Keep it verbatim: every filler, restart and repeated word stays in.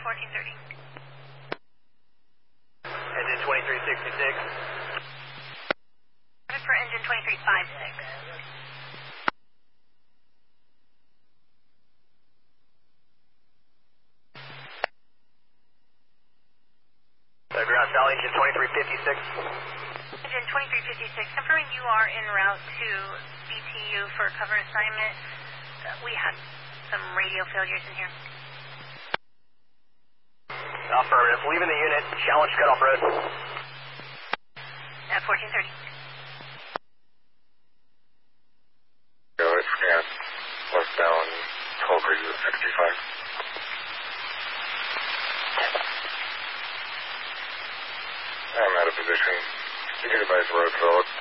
fourteen thirty. Engine twenty-three sixty-six. For engine twenty-three fifty-six. Uh, ground Sally, engine twenty-three fifty-six. Engine twenty-three fifty-six, confirming you are en route to B T U for cover assignment. Uh, we had some radio failures in here. Affirmative. Leaving the unit. Challenge cutoff road. At fourteen thirty. Go, it's scan. Westbound, twelve Bridges sixty-five. I'm out of position. You can advise road developed.